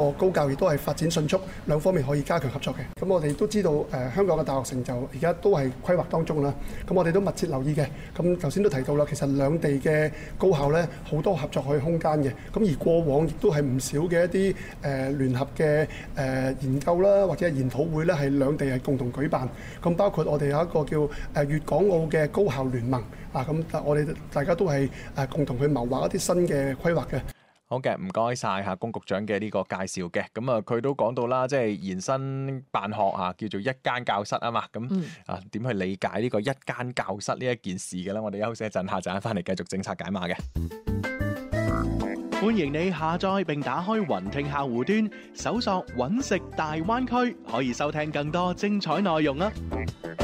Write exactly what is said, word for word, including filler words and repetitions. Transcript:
個高教亦都係發展迅速，兩方面可以加強合作嘅。咁我哋都知道誒、呃、香港嘅大學城就而家都係規劃當中啦。咁我哋都密切留意嘅。咁頭先都提到啦，其實兩地嘅高校咧好多合作嘅空間嘅。咁而過往亦都係唔少嘅一啲誒、呃、聯合嘅誒、呃、研究啦，或者係研討會咧，係兩地係共同舉辦。咁包括我哋有一個叫誒粵港澳嘅高校聯盟啊，咁我哋大家都係誒共同去謀劃一啲新嘅規劃嘅。 好嘅，唔該晒嚇龔局長嘅呢個介紹嘅。咁啊，佢都講到啦，即係延伸辦學啊，叫做一間教室啊嘛。咁、嗯、啊，點去理解呢個一間教室呢一件事嘅咧？我哋休息一陣，下陣翻嚟繼續政策解碼嘅。 歡迎你下載並打開雲聽客戶端，搜索揾食大灣區，可以收聽更多精彩內容啊！